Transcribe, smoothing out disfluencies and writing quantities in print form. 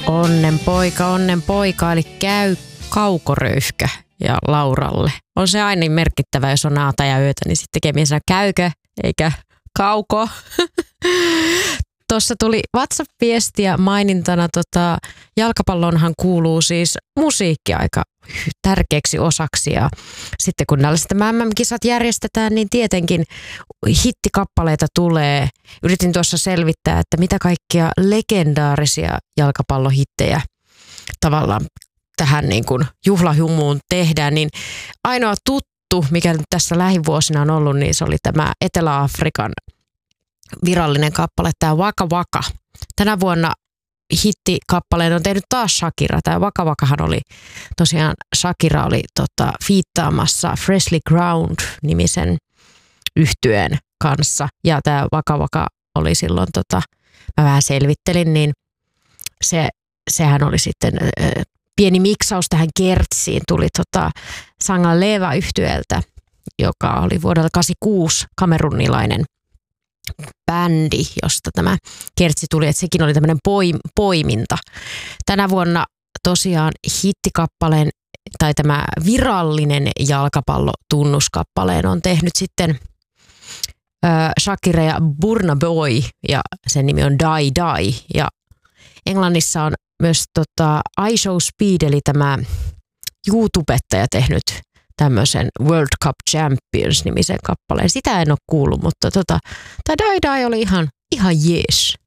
Onnen poika, eli käy kaukoröyhkä ja Lauralle. On se aina merkittävä, jos on aata ja yötä, niin sitten tekee sanoo käykö, eikä kauko. Tuossa tuli WhatsApp-viestiä mainintana, jalkapallonhan kuuluu siis musiikki aika tärkeäksi osaksi ja sitten kun tällaiset MM-kisat järjestetään, niin tietenkin hittikappaleita tulee. Yritin tuossa selvittää, että mitä kaikkia legendaarisia jalkapallohittejä tavallaan tähän niin kuin juhlahumuun tehdään, niin ainoa tuttu, mikä nyt tässä lähivuosina on ollut, niin se oli tämä Etelä-Afrikan virallinen kappale, tämä Waka Waka. Tänä vuonna hittikappaleen on tehnyt taas Shakira. Tämä Waka Wakahan oli tosiaan, Shakira oli fiittaamassa Freshly Ground-nimisen yhtyeen kanssa. Ja tämä Waka Waka oli silloin, mä vähän selvittelin, niin sehän oli sitten pieni miksaus tähän kertsiin. Tuli Sanga Leva-yhtyeeltä, joka oli vuodelta 1986 kamerunilainen bändi, josta tämä kertsi tuli, että sekin oli tämmöinen poiminta. Tänä vuonna tosiaan hittikappaleen tai tämä virallinen jalkapallotunnuskappaleen on tehnyt sitten Shakira ja Burna Boy ja sen nimi on Die Die ja Englannissa on myös iShow Speed eli tämä YouTubettaja tehnyt tämmöisen World Cup Champions-nimisen kappaleen. Sitä en ole kuullut, mutta tämä Die Die oli ihan jees.